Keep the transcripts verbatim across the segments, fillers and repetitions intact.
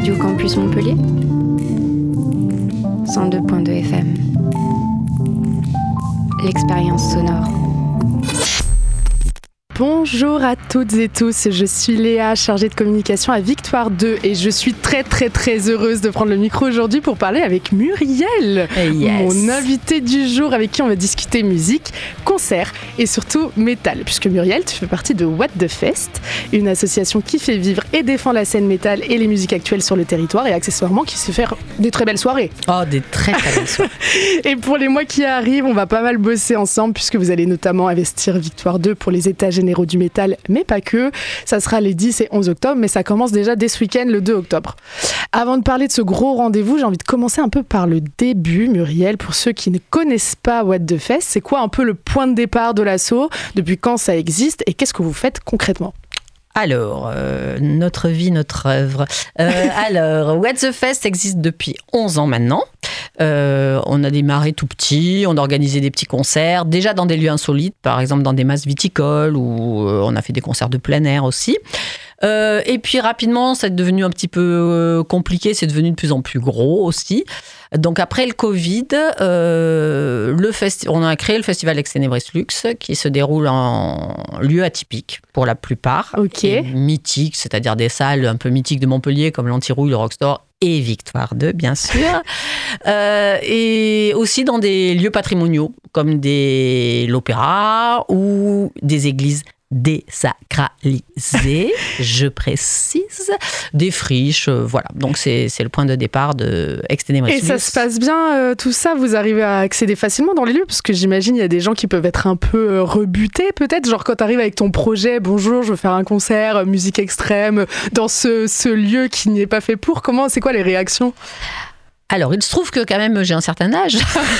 Radio Campus Montpellier, cent deux virgule deux F M. L'expérience sonore. Bonjour à toutes et tous, je suis Léa, chargée de communication à Victoire deux et je suis très très très heureuse de prendre le micro aujourd'hui pour parler avec Muriel, yes. mon invitée du jour avec qui on va discuter musique, concert et surtout métal. Puisque Muriel, tu fais partie de What the Fest, une association qui fait vivre et défend la scène métal et les musiques actuelles sur le territoire et accessoirement qui sait faire des très belles soirées. Oh, des très très belles soirées. Et pour les mois qui arrivent, on va pas mal bosser ensemble puisque vous allez notamment investir Victoire deux pour les états généraux du métal, mais pas que. Ça sera les dix et onze octobre, mais ça commence déjà dès ce week-end, le deux octobre. Avant de parler de ce gros rendez-vous, j'ai envie de commencer un peu par le début, Muriel. Pour ceux qui ne connaissent pas What the Fest, c'est quoi un peu le point de départ de l'asso? Depuis quand ça existe et qu'est-ce que vous faites concrètement? Alors, euh, notre vie, notre œuvre. Euh, alors, What the Fest existe depuis onze ans maintenant. Euh, on a démarré tout petit, on a organisé des petits concerts, déjà dans des lieux insolites, par exemple dans des masses viticoles, où euh, on a fait des concerts de plein air aussi. Euh, et puis rapidement, c'est devenu un petit peu euh, compliqué, c'est devenu de plus en plus gros aussi. Donc après le Covid, euh, le festi- on a créé le festival Extenebris Lux qui se déroule en lieu atypique pour la plupart. Ok. Et mythique, c'est-à-dire des salles un peu mythiques de Montpellier comme l'Antirouille, le Rockstore et Victoire deux, bien sûr. euh, et aussi dans des lieux patrimoniaux comme des, l'opéra ou des églises désacralisées, je précise, des friches, euh, voilà. Donc c'est, c'est le point de départ de Extenebris. Et ça se passe bien, euh, tout ça, vous arrivez à accéder facilement dans les lieux? Parce que j'imagine il y a des gens qui peuvent être un peu euh, rebutés peut-être, genre quand tu arrives avec ton projet, bonjour, je veux faire un concert, euh, musique extrême, dans ce, ce lieu qui n'y est pas fait pour, comment, c'est quoi les réactions? Alors, il se trouve que quand même j'ai un certain âge.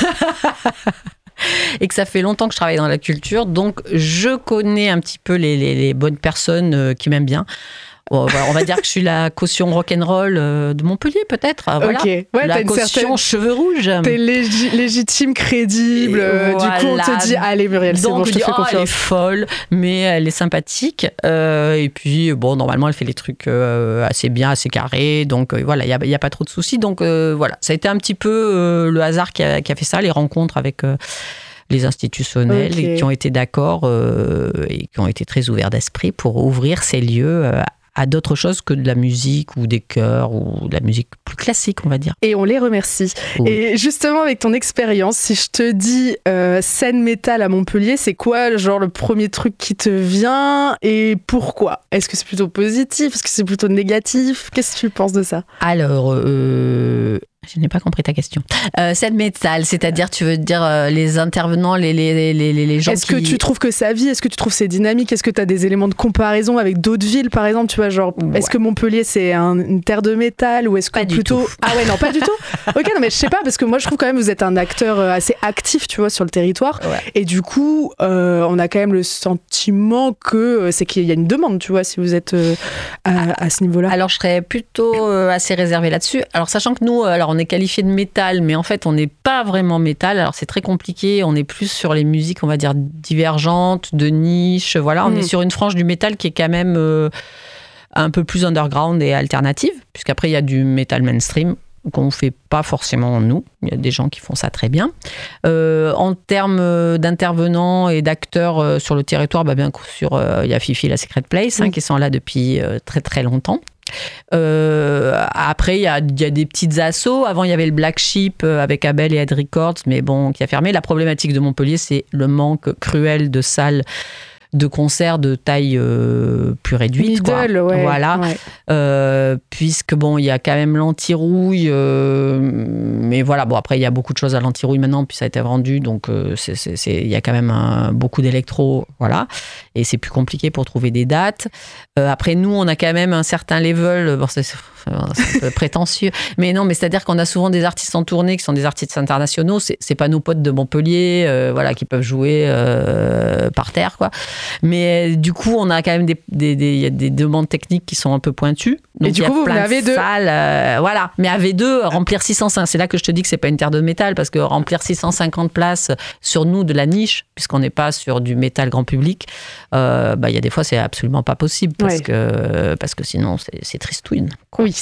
Et que ça fait longtemps que je travaille dans la culture, donc je connais un petit peu les, les, les bonnes personnes qui m'aiment bien. Bon, on va dire que je suis la caution rock'n'roll de Montpellier, peut-être. Voilà. Okay. Ouais, la caution certaine... cheveux rouges. T'es lég- légitime, crédible. Euh, voilà. Du coup, on te dit, allez Muriel, c'est donc, bon, je te dis, fais oh, confiance. Elle est folle, mais elle est sympathique. Euh, et puis, bon, normalement, elle fait les trucs euh, assez bien, assez carrés. Donc, euh, voilà, il n'y a, a pas trop de soucis. Donc, euh, voilà, ça a été un petit peu euh, le hasard qui a, qui a fait ça, les rencontres avec... Euh, les institutionnels okay. qui ont été d'accord euh, et qui ont été très ouverts d'esprit pour ouvrir ces lieux euh, à d'autres choses que de la musique ou des chœurs ou de la musique plus classique, on va dire. Et on les remercie. Oui. Et justement, avec ton expérience, si je te dis euh, scène métal à Montpellier, c'est quoi genre le premier truc qui te vient et pourquoi? Est-ce que c'est plutôt positif? Est-ce que c'est plutôt négatif? Qu'est-ce que tu penses de ça? Alors... Euh... Je n'ai pas compris ta question. Euh, scène métal, c'est-à-dire, tu veux dire euh, les intervenants, les, les, les, les gens Est-ce qui... que tu trouves que ça vit? Est-ce que tu trouves que c'est dynamique? Est-ce que tu as des éléments de comparaison avec d'autres villes, par exemple? Tu vois, genre, ouais. Est-ce que Montpellier, c'est un, une terre de métal ou est-ce que pas plutôt... Du tout. Ah ouais, non, pas du tout. Ok, non, mais je sais pas, parce que moi, je trouve quand même que vous êtes un acteur assez actif, tu vois, sur le territoire. Ouais. Et du coup, euh, on a quand même le sentiment que c'est qu'il y a une demande, tu vois, si vous êtes euh, à, à ce niveau-là. Alors, je serais plutôt euh, assez réservée là-dessus. Alors, sachant que nous, alors, on est qualifié de métal, mais en fait, on n'est pas vraiment métal. Alors, c'est très compliqué. On est plus sur les musiques, on va dire, divergentes, de niche. Voilà, on mmh. est sur une frange du métal qui est quand même euh, un peu plus underground et alternative, puisqu'après, il y a du métal mainstream qu'on ne fait pas forcément nous. Il y a des gens qui font ça très bien. Euh, en termes d'intervenants et d'acteurs euh, sur le territoire, bah, bien sûr, euh, il y a Fifi et la Secret Place, mmh. hein, qui sont là depuis euh, très très longtemps. Euh, après, il y a, y a des petites assos. Avant, il y avait le Black Sheep avec Abel et Ed Records, mais bon, qui a fermé. La problématique de Montpellier, c'est le manque cruel de salles de concerts de taille euh, plus réduite. Middle, quoi. Ouais, voilà. Ouais. Euh, puisque, bon, il y a quand même l'Antirouille. Euh, mais voilà, bon, après, il y a beaucoup de choses à l'Antirouille maintenant, puis ça a été vendu. Donc, euh, c'est, c'est, c'est, il y a quand même un, beaucoup d'électro. Voilà. Et c'est plus compliqué pour trouver des dates. Euh, après, nous, on a quand même un certain level. Bon, c'est, c'est un peu prétentieux. Mais non, mais c'est-à-dire qu'on a souvent des artistes en tournée qui sont des artistes internationaux. C'est, c'est pas nos potes de Montpellier euh, voilà, qui peuvent jouer euh, par terre, quoi. Mais du coup, on a quand même des, des, des, y a des demandes techniques qui sont un peu pointues. Donc, et du coup, vous venez à V deux. Salles, euh, voilà. Mais à V deux, remplir six cent cinquante, c'est là que je te dis que c'est pas une terre de métal, parce que remplir six cent cinquante places sur nous de la niche, puisqu'on n'est pas sur du métal grand public, euh, bah, y a des fois, c'est absolument pas possible, parce, ouais. que, parce que sinon, c'est, c'est tristouine, quoi. Oui, c'est vrai.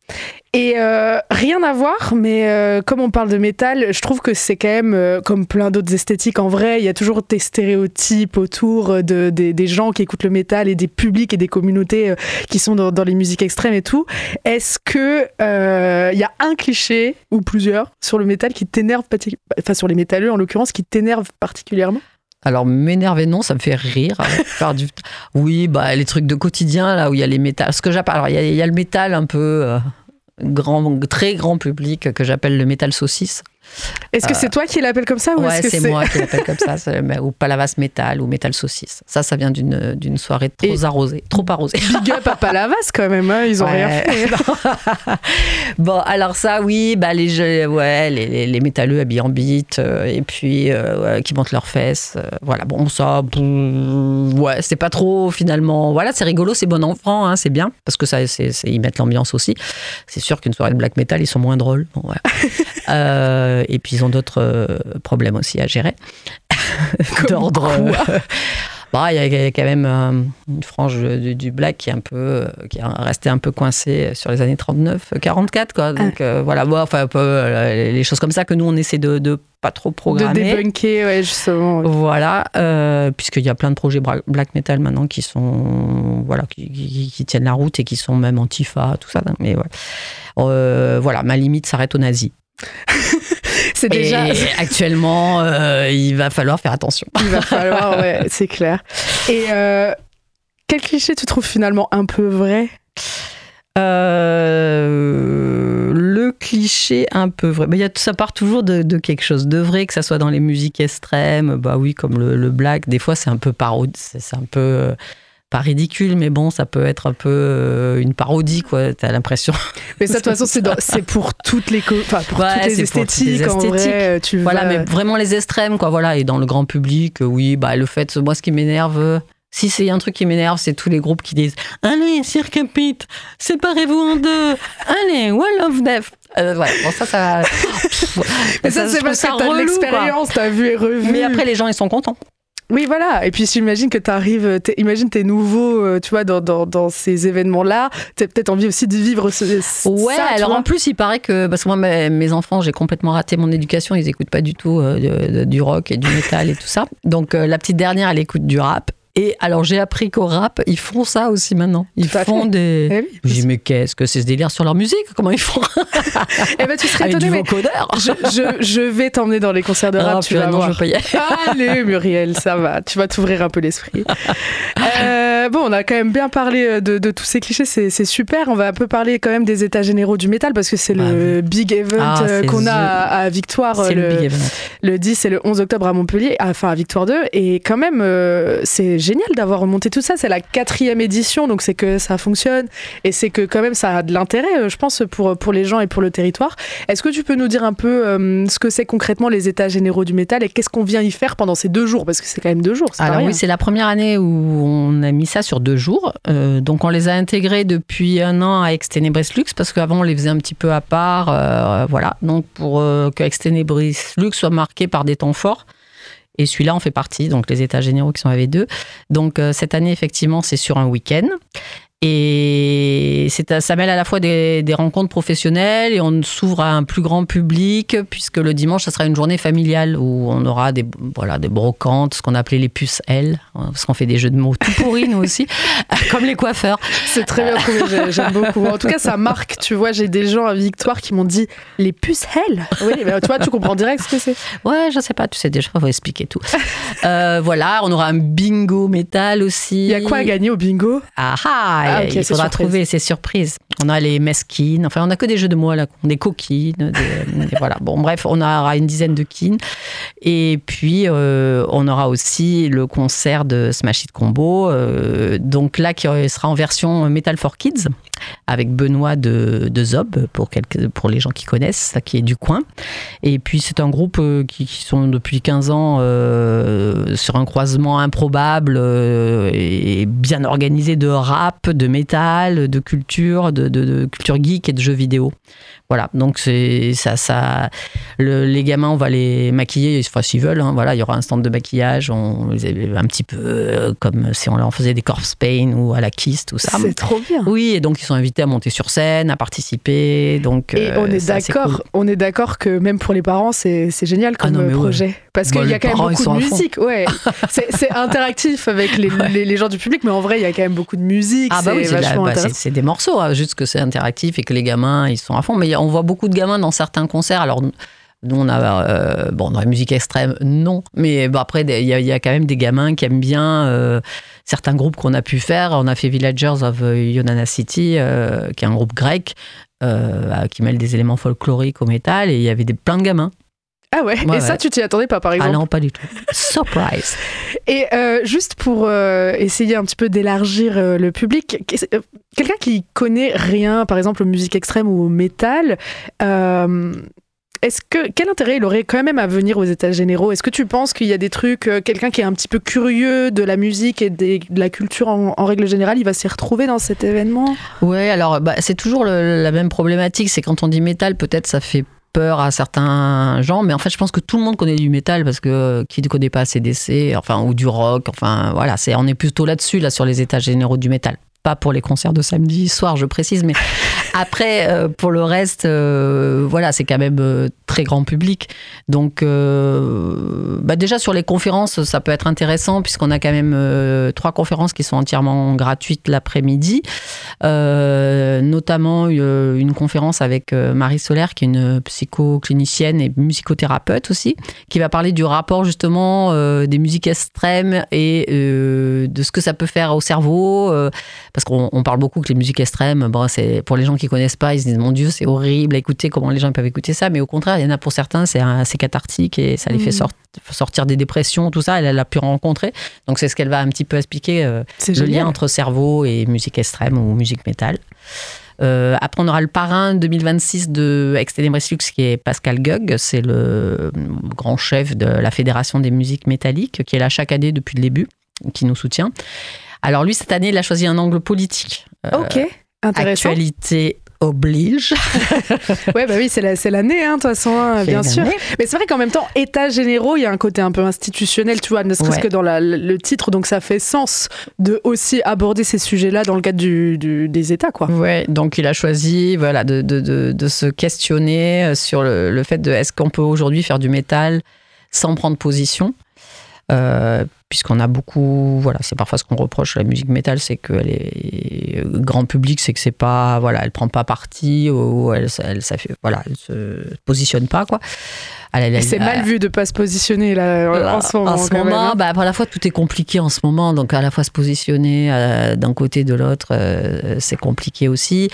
Et euh, rien à voir, mais euh, comme on parle de métal, je trouve que c'est quand même, euh, comme plein d'autres esthétiques, en vrai, il y a toujours des stéréotypes autour de, de, des gens qui écoutent le métal et des publics et des communautés euh, qui sont dans, dans les musiques extrêmes et tout. Est-ce que euh, il y a un cliché, ou plusieurs, sur le métal qui t'énerve, enfin sur les métalleux en l'occurrence, qui t'énerve particulièrement ? Alors, m'énerver, non, ça me fait rire. Faire du... Oui, bah, les trucs de quotidien, là où il y a les métals. Ce que j'appelle, alors, il y, a, il y a le métal un peu euh, grand, très grand public que j'appelle le métal saucisse. Est-ce que euh, c'est toi qui l'appelle comme ça ou ouais, est-ce que c'est, c'est moi qui l'appelle comme ça, c'est, ou Palavas Métal ou Métal Saucisse. Ça, ça vient d'une, d'une soirée trop Et arrosée, trop arrosée. Big up à Palavas quand même, hein, ils ont ouais. rien fait. Bon, alors ça, oui, bah les jeux, ouais, les, les, les métalleux habillés en beat euh, et puis euh, ouais, qui montent leurs fesses. Euh, voilà, bon, ça, boum, ouais, c'est pas trop finalement. Voilà, c'est rigolo, c'est bon enfant, hein, c'est bien parce que ça, c'est, c'est, ils mettent l'ambiance aussi. C'est sûr qu'une soirée de black metal, ils sont moins drôles. Bon, ouais. euh, Et puis ils ont d'autres euh, problèmes aussi à gérer. D'ordre. Euh, bah, il y a quand même euh, une frange du, du black qui est un peu, euh, qui est resté un peu coincée sur les années trente-neuf quarante-quatre, quoi. Donc euh, voilà, bon, enfin un peu euh, les choses comme ça que nous on essaie de, de pas trop programmer. De débunker, ouais, justement. Ouais. Voilà, euh, puisqu'il y a plein de projets black metal maintenant qui sont, voilà, qui, qui, qui tiennent la route et qui sont même antifa, tout ça. Mais ouais. euh, voilà, ma limite s'arrête aux nazis. C'est déjà... Et actuellement, euh, il va falloir faire attention. Il va falloir, ouais, c'est clair. Et euh, quel cliché tu trouves finalement un peu vrai ? euh, Le cliché un peu vrai. Bah, y a, ça part toujours de, de quelque chose de vrai, que ça soit dans les musiques extrêmes, bah oui, comme le, le black. Des fois, c'est un peu parodie, c'est, c'est un peu... Euh, pas ridicule, mais bon, ça peut être un peu euh, une parodie, quoi. T'as l'impression. Mais ça, de toute façon, c'est, dans, c'est pour toutes les, co- enfin, pour ouais, toutes les esthétiques. Pour toutes les esthétiques. En vrai, tu voilà, vas... mais vraiment les extrêmes, quoi. Voilà, et dans le grand public, oui, bah le fait, moi, ce qui m'énerve. Si c'est un truc qui m'énerve, c'est tous les groupes qui disent « Allez, Cirque Pit, séparez-vous en deux. Allez, Wall of Death. » Euh, voilà, bon, ça, ça... Mais ça, ça c'est parce que t'as relou, de l'expérience, quoi. T'as vu et revu. Mais après, les gens, ils sont contents. Oui, voilà. Et puis, j'imagine que tu arrives, imagine t'es nouveau, euh, tu vois, dans, dans, dans ces événements-là. Tu as peut-être envie aussi de vivre ce, ce, ouais, ça. Ouais, alors vois. En plus, il paraît que, parce que moi, mes, mes enfants, j'ai complètement raté mon éducation. Ils n'écoutent pas du tout euh, de, de, du rock et du métal et tout ça. Donc, euh, la petite dernière, elle écoute du rap. Et alors, j'ai appris qu'au rap, ils font ça aussi maintenant. Ils tout font des... Eh oui, j'ai dit, mais qu'est-ce que c'est ce délire sur leur musique ? Comment ils font ? Eh ben, tu serais étonné, mais je, je, je vais t'emmener dans les concerts de rap, oh, tu vas non, voir. Je peux y aller. Allez, Muriel, ça va. Tu vas t'ouvrir un peu l'esprit. euh, bon, on a quand même bien parlé de, de tous ces clichés, c'est, c'est super. On va un peu parler quand même des états généraux du métal, parce que c'est bah, le oui. big event ah, qu'on a à, à Victoire. C'est le, le big event. Le dix et le onze octobre à Montpellier, enfin à Victoire deux. Et quand même, euh, c'est génial d'avoir remonté tout ça. C'est la quatrième édition, donc c'est que ça fonctionne et c'est que quand même ça a de l'intérêt, je pense, pour, pour les gens et pour le territoire. Est-ce que tu peux nous dire un peu euh, ce que c'est concrètement les états généraux du métal et qu'est-ce qu'on vient y faire pendant ces deux jours ? Parce que c'est quand même deux jours. C'est Alors pas rien. Oui, c'est la première année où on a mis ça sur deux jours. Euh, donc on les a intégrés depuis un an à Extenebris Lux parce qu'avant on les faisait un petit peu à part. Euh, voilà. Donc pour euh, que Extenebris Lux soit marqué par des temps forts. Et celui-là en fait partie, donc les états généraux qui sont à V deux. Donc euh, cette année, effectivement, c'est sur un week-end. Et c'est, ça mêle à la fois des, des rencontres professionnelles et on s'ouvre à un plus grand public puisque le dimanche, ça sera une journée familiale où on aura des, voilà, des brocantes, ce qu'on appelait les puces L, parce qu'on fait des jeux de mots tout pourris, nous aussi, comme les coiffeurs. C'est très bien trouvé, j'aime beaucoup. En tout cas, ça marque, tu vois, j'ai des gens à Victoire qui m'ont dit les puces L. Oui, mais tu vois, tu comprends direct ce que c'est. Ouais, je sais pas, tu sais déjà, il faut expliquer tout. euh, voilà, on aura un bingo métal aussi. Il y a quoi à gagner au bingo ? Ah ah Ah, okay, il faudra trouver ces surprises. On a les mesquines, enfin on a que des jeux de mots là, des coquines, des, des, voilà. Bon bref, on aura une dizaine de quines. Et puis euh, on aura aussi le concert de Smash Hit Combo, euh, donc là qui sera en version Metal for Kids avec Benoît de, de Zob pour quelques, pour les gens qui connaissent, qui est du coin. Et puis c'est un groupe euh, qui, qui sont depuis quinze ans euh, sur un croisement improbable euh, et bien organisé de rap, de métal, de culture, de, de, de culture geek et de jeux vidéo. Voilà, donc c'est ça, ça. Le, les gamins, on va les maquiller, enfin s'ils veulent. Hein, voilà, il y aura un stand de maquillage, on les un petit peu euh, comme si on leur faisait des corpse paint ou à la Kiss, tout ça. C'est trop bien. Oui, et donc ils sont invités invités à monter sur scène, à participer. Donc, et on euh, est d'accord, cool. on est d'accord que même pour les parents, c'est, c'est génial comme ah non, projet. Ouais. Parce qu'il bon, y a quand même parents, beaucoup de musique. Ouais. c'est, c'est interactif avec les, ouais. les, les gens du public, mais en vrai, il y a quand même beaucoup de musique. Ah bah c'est oui, c'est, vachement la, bah, intéressant. c'est, c'est des morceaux, hein, juste que c'est interactif et que les gamins, ils sont à fond. Mais on voit beaucoup de gamins dans certains concerts. Alors, nous, on a, euh, bon, dans la musique extrême, non. Mais bon, après, il y, y a quand même des gamins qui aiment bien euh, certains groupes qu'on a pu faire. On a fait Villagers of Ioannina City, euh, qui est un groupe grec, euh, qui mêle des éléments folkloriques au métal. Et il y avait des, plein de gamins. Ah ouais, ouais et ça, ouais. tu t'y attendais pas, par exemple? Ah non, pas du tout. Surprise. Et euh, juste pour euh, essayer un petit peu d'élargir euh, le public, euh, quelqu'un qui connaît rien, par exemple, aux musiques extrêmes ou au métal, euh, est-ce que, quel intérêt il aurait quand même à venir aux États généraux? Est-ce que tu penses qu'il y a des trucs, euh, quelqu'un qui est un petit peu curieux de la musique et des, de la culture en, en règle générale, il va s'y retrouver dans cet événement? Ouais, alors bah, c'est toujours le, la même problématique, c'est quand on dit métal, peut-être ça fait peur à certains gens, mais en fait je pense que tout le monde connaît du métal parce que euh, qui ne connaît pas A C D C, enfin, ou du rock, enfin voilà, c'est, on est plutôt là-dessus, là, sur les états généraux du métal. Pas pour les concerts de samedi soir, je précise, mais après, euh, pour le reste, euh, voilà, c'est quand même euh, très grand public. Donc, euh, bah déjà sur les conférences, ça peut être intéressant puisqu'on a quand même euh, trois conférences qui sont entièrement gratuites l'après-midi, euh, notamment euh, une conférence avec euh, Marie Solaire, qui est une psychoclinicienne et musicothérapeute aussi, qui va parler du rapport justement euh, des musiques extrêmes et euh, de ce que ça peut faire au cerveau. Euh, Parce qu'on on parle beaucoup que les musiques extrêmes, bon, c'est, pour les gens qui ne connaissent pas, ils se disent « Mon Dieu, c'est horrible à écouter, comment les gens peuvent écouter ça ?» Mais au contraire, il y en a pour certains, c'est, un, c'est cathartique et ça les fait sort, sortir des dépressions, tout ça. Elle, elle a pu rencontrer. Donc, c'est ce qu'elle va un petit peu expliquer, euh, le génial. lien entre cerveau et musique extrême ou musique métal. Euh, après, on aura le parrain deux mille vingt-six de Extendebris Lux, qui est Pascal Gug. C'est le grand chef de la Fédération des musiques métalliques, qui est là chaque année depuis le début, qui nous soutient. Alors lui, cette année, il a choisi un angle politique. Ok, euh, intéressant. Actualité oblige. Ouais, bah oui, c'est, la, c'est l'année, hein, de toute façon, hein, bien sûr. L'année. Mais c'est vrai qu'en même temps, États généraux, il y a un côté un peu institutionnel, tu vois, ne serait-ce ouais. que dans la, le titre, donc ça fait sens de aussi aborder ces sujets-là dans le cadre du, du, des États, quoi. Ouais, donc il a choisi, voilà, de, de, de, de se questionner sur le, le fait de est-ce qu'on peut aujourd'hui faire du métal sans prendre position. Euh, puisqu'on a beaucoup, voilà, c'est parfois ce qu'on reproche à la musique métal, c'est qu'elle est grand public, c'est que c'est pas, voilà, elle prend pas parti, ou elle, elle, ça fait, voilà, elle se positionne pas, quoi. Elle, elle, Et c'est elle, mal vu de pas se positionner là, là en ce moment. En ce moment, même, hein. bah, à la fois tout est compliqué en ce moment, donc à la fois se positionner euh, d'un côté de l'autre, euh, c'est compliqué aussi.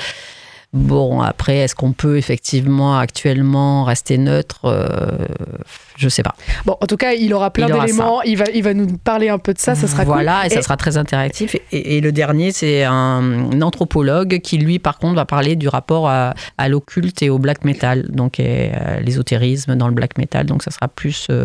Bon, après, est-ce qu'on peut effectivement actuellement rester neutre ? euh, Je sais pas. Bon, en tout cas, il aura plein il aura d'éléments. Il va, il va nous parler un peu de ça. Ça sera voilà, cool. et, et ça sera très interactif. Et, et le dernier, c'est un, un anthropologue qui, lui, par contre, va parler du rapport à, à l'occulte et au black metal, donc et, euh, l'ésotérisme dans le black metal. Donc, ça sera plus euh,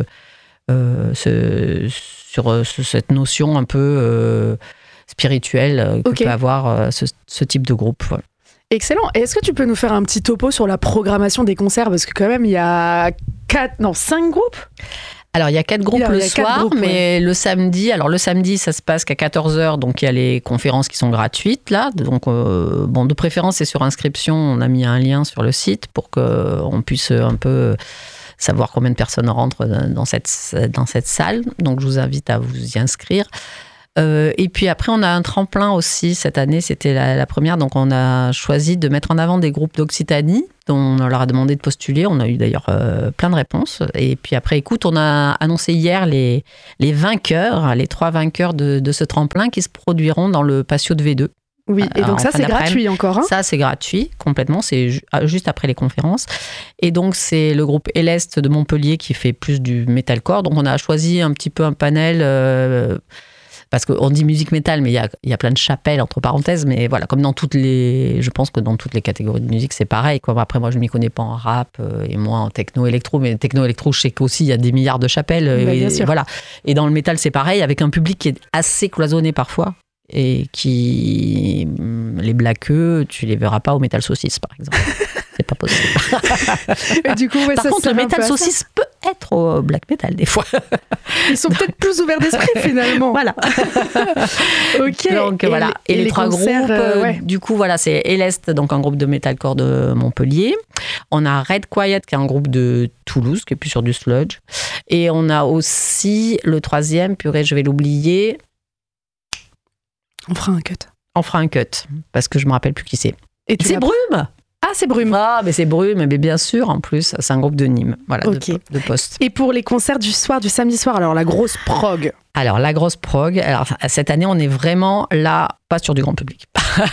euh, ce, sur euh, cette notion un peu euh, spirituelle que okay. peut avoir euh, ce, ce type de groupe. Voilà. Excellent. Et est-ce que tu peux nous faire un petit topo sur la programmation des concerts ? Parce que quand même, il y a quatre, non, cinq groupes ? Alors, il y a quatre groupes le soir, groupes, mais ouais. le samedi, alors le samedi, ça se passe qu'à quatorze heures, donc il y a les conférences qui sont gratuites, là. Donc, euh, bon, de préférence, c'est sur inscription. On a mis un lien sur le site pour qu'on puisse un peu savoir combien de personnes rentrent dans cette, dans cette salle. Donc, je vous invite à vous y inscrire. Euh, et puis après, on a un tremplin aussi cette année, c'était la, la première, donc on a choisi de mettre en avant des groupes d'Occitanie, dont on leur a demandé de postuler, on a eu d'ailleurs euh, plein de réponses. Et puis après, écoute, on a annoncé hier les, les vainqueurs, les trois vainqueurs de, de ce tremplin qui se produiront dans le patio de V deux. Oui, et donc ça c'est gratuit encore, hein ? Ça c'est gratuit, complètement, c'est ju- juste après les conférences. Et donc c'est le groupe Elest de Montpellier qui fait plus du metalcore, donc on a choisi un petit peu un panel... Euh, parce qu'on dit musique métal, mais il y a, y a plein de chapelles, entre parenthèses, mais voilà, comme dans toutes les... Je pense que dans toutes les catégories de musique, c'est pareil, quoi. Après, moi, je ne m'y connais pas en rap, euh, et moi en techno-électro, mais techno-électro, je sais qu'aussi, il y a des milliards de chapelles. Bah, et, bien sûr. Voilà. Et dans le métal, c'est pareil, avec un public qui est assez cloisonné parfois, et qui... Les blaqueux, tu les verras pas au métal saucisse, par exemple. C'est pas possible. Et du coup, ouais, Par ça contre, le métal saucisse saucisse peut être au black metal des fois. Ils sont peut-être plus ouverts d'esprit finalement. Voilà. Ok. Donc et voilà. Les, et, et les, les trois concerts, groupes, euh, ouais. du coup, voilà, c'est Elest, donc un groupe de metalcore de Montpellier. On a Red Quiet, qui est un groupe de Toulouse, qui est plus sur du sludge. Et on a aussi le troisième, purée, je vais l'oublier. On fera un cut. On fera un cut, parce que je me rappelle plus qui c'est. Et tu C'est l'as- Brume. Ah, c'est Brume. Ah, mais c'est Brume, mais bien sûr, en plus, c'est un groupe de Nîmes, voilà, Ok. de, de poste. Et pour les concerts du soir, du samedi soir, alors la grosse prog. Alors, la grosse prog, alors, cette année, on est vraiment là, pas sur du grand public.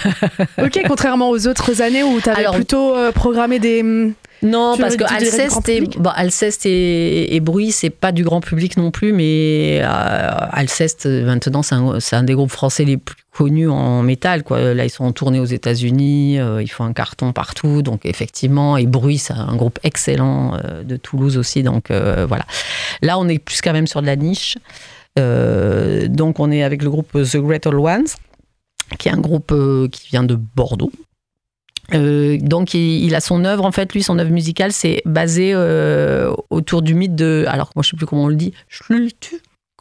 Ok, contrairement aux autres années où tu avais Alors- plutôt euh, programmé des... hum, Non, Tu parce veux- que tu dirais du grand Alceste et, public bon, Alceste et, et Bruit, c'est pas du grand public non plus, mais euh, Alceste, maintenant, c'est un, c'est un des groupes français les plus connus en métal, quoi. Là, ils sont en tournée aux États-Unis, euh, ils font un carton partout, donc effectivement, et Bruit, c'est un groupe excellent euh, de Toulouse aussi, donc euh, voilà. Là, on est plus quand même sur de la niche. Euh, donc, on est avec le groupe The Great Old Ones, qui est un groupe euh, qui vient de Bordeaux. Euh, donc il, il a son œuvre, en fait, lui, son œuvre musicale, c'est basé euh, autour du mythe de... Alors, moi, je sais plus comment on le dit. Schlultu.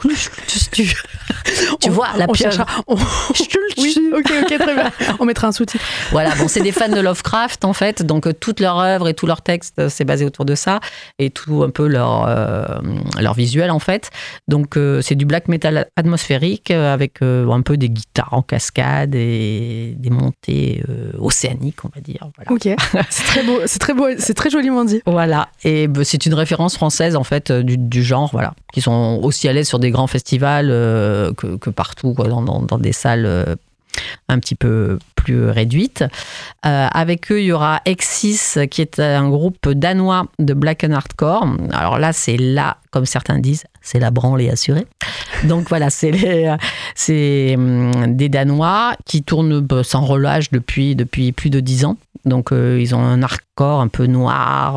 Tu On- vois, la on pieuvre. cherchera- on- Oui, ok, ok, très bien. On mettra un sous-titre. Voilà, bon, c'est des fans de Lovecraft, en fait. Donc, euh, toute leur œuvre et tout leur texte, euh, c'est basé autour de ça. Et tout un peu leur, euh, leur visuel, en fait. Donc, euh, c'est du black metal atmosphérique euh, avec euh, un peu des guitares en cascade et des montées euh, océaniques, on va dire. Voilà. Ok, c'est très beau, c'est très beau, c'est très joliment dit. Voilà, et bah, c'est une référence française en fait euh, du, du genre, voilà, qui sont aussi à l'aise sur des grands festivals euh, que, que partout, quoi, dans, dans, dans des salles euh, un petit peu plus réduites. Euh, avec eux, il y aura Exis, qui est un groupe danois de black and hardcore. Alors là, c'est là, comme certains disent, c'est la branlée assurée. Donc voilà, c'est, les, c'est hum, des Danois qui tournent bah, sans relâche depuis, depuis plus de dix ans. Donc euh, ils ont un hardcore un peu noir,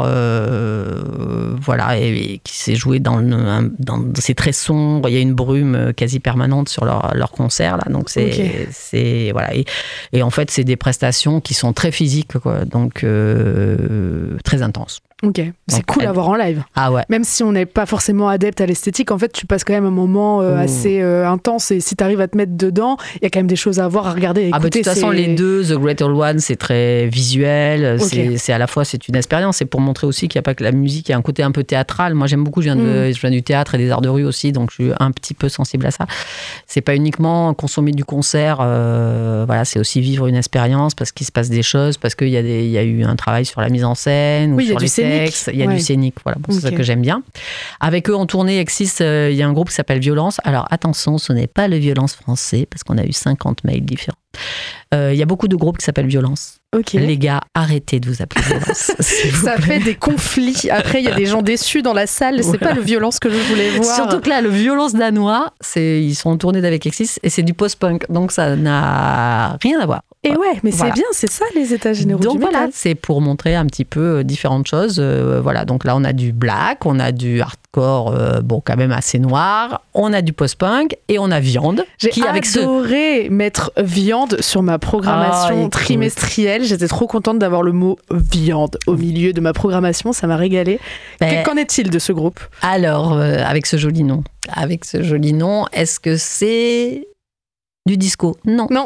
euh, voilà, et, et qui s'est joué dans, le, un- dans c'est très sombre. Il y a une brume quasi permanente sur leur, leur concert là. Donc c'est, Ok. c'est voilà, et, et en fait c'est des prestations qui sont très physiques, quoi, donc euh, très intenses. Ok, c'est Donc, cool elle- à voir en live. Ah ouais. Même si on n'est pas forcément adepte à l'esthétique, en fait, tu passes quand même un moment euh, Ouh. assez euh, intense. Et si tu arrives à te mettre dedans, il y a quand même des choses à voir, à regarder, à Ah bah, de écouter. toute façon, c'est- les deux, The Great Old One, c'est très visuel. Ok. C'est, c'est à la fois, c'est une expérience. C'est pour montrer aussi qu'il n'y a pas que la musique, il y a un côté un peu théâtral. Moi, j'aime beaucoup. Je viens, de, Mm. je viens du théâtre et des arts de rue aussi, donc je suis un petit peu sensible à ça. C'est pas uniquement consommer du concert. euh, voilà, c'est aussi vivre une expérience parce qu'il se passe des choses, parce qu'il y a des, il y a eu un travail sur la mise en scène, ou Oui, il y a sur du les scénique. textes. Il y a Ouais. du scénique. Voilà, bon, c'est ça Ok. que j'aime bien. Avec eux en tournée, Exis, euh, il y a un groupe qui s'appelle Violence. Alors attention, ce n'est pas le Violence français, parce qu'on a eu cinquante mails différents. Euh, Il y a beaucoup de groupes qui s'appellent Violence. Ok. Les gars, arrêtez de vous appeler Violence. s'il vous Ça plaît. fait des conflits. Après, il y a des gens déçus dans la salle. C'est Voilà. pas le violence que je voulais voir. Surtout que là, le Violence danois, c'est, ils sont en tournée avec Exis et c'est du post-punk. Donc ça n'a rien à voir. Et ouais, mais Voilà. c'est bien, c'est ça les états généraux Donc du voilà, métal. c'est pour montrer un petit peu euh, différentes choses. Euh, voilà, donc là on a du black, on a du hardcore, euh, bon quand même assez noir, on a du post-punk et on a Viande. J'ai qui avec ce adoré mettre viande sur ma programmation Ah, écoute. trimestrielle. J'étais trop contente d'avoir le mot viande au milieu de ma programmation. Ça m'a régalé. Ben, Qu'en est-il de ce groupe? alors, euh, avec ce joli nom, avec ce joli nom, est-ce que c'est du disco? Non. Non,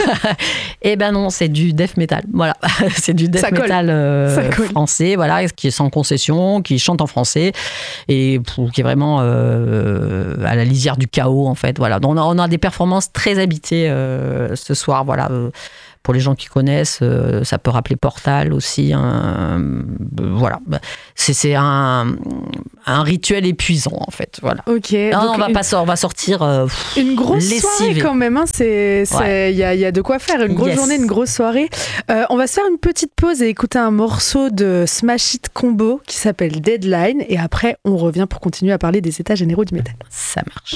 Eh ben non, c'est du death metal. Voilà, c'est du death Ça colle. metal euh, Ça colle. français, voilà, qui est sans concession, qui chante en français et pff, qui est vraiment euh, à la lisière du chaos en fait. Voilà, donc on a, on a des performances très habitées euh, ce soir. Voilà. Euh, Pour les gens qui connaissent, euh, ça peut rappeler Portal aussi. Hein, euh, voilà, c'est, c'est un, un rituel épuisant en fait. Voilà. ok. Non, donc on va une, pas sortir, on va sortir. euh, pff, une grosse lessivé. soirée quand même. hein. C'est, c'est- Ouais. il y, a, il y a de quoi faire. Une grosse Yes. journée, une grosse soirée. Euh, on va se faire une petite pause et écouter un morceau de Smash It Combo qui s'appelle Deadline. Et après, on revient pour continuer à parler des états généraux du métal. ça marche.